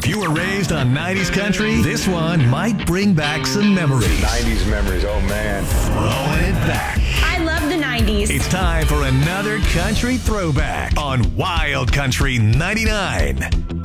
you were raised on 90s country, this one might bring back some memories. 90s memories, oh man. Throwing it back. I love the 90s. It's time for another country throwback on Wild Country 99.